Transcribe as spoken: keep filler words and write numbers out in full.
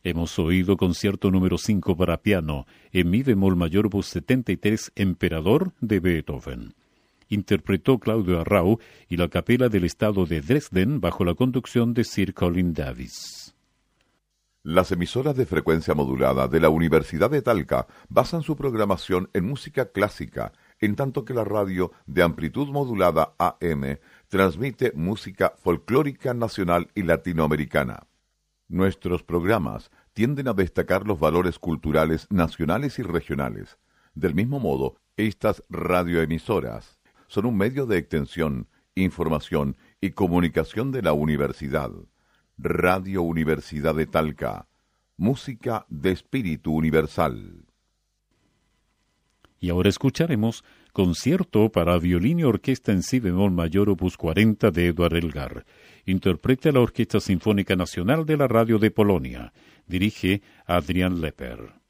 Hemos oído concierto número cinco para piano, en mi bemol mayor opus setenta y tres, Emperador, de Beethoven. Interpretó Claudio Arrau y la Capela del Estado de Dresden bajo la conducción de Sir Colin Davis. Las emisoras de frecuencia modulada de la Universidad de Talca basan su programación en música clásica, en tanto que la radio de amplitud modulada A M transmite música folclórica nacional y latinoamericana. Nuestros programas tienden a destacar los valores culturales nacionales y regionales. Del mismo modo, estas radioemisoras son un medio de extensión, información y comunicación de la universidad. Radio Universidad de Talca, música de espíritu universal. Y ahora escucharemos Concierto para violín y orquesta en si bemol mayor opus cuarenta de Eduard Elgar. Interpreta la Orquesta Sinfónica Nacional de la Radio de Polonia. Dirige Adrian Lepper.